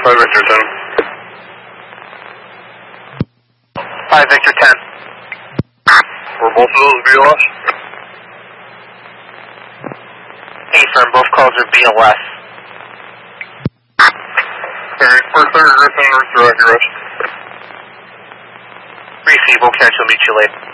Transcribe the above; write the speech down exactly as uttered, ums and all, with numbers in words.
five Victor ten. five Victor ten. Were both of those B L S? Affirm, both calls are B L S. Alright, first third Griffin, or throughout your rest. Receive, okay, I shall meet you later.